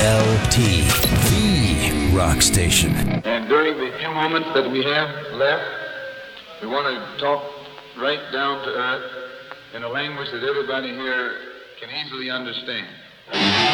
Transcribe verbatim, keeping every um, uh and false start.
L T, the rock station. And during the few moments that we have left, we want to talk right down to earth in a language that everybody here can easily understand.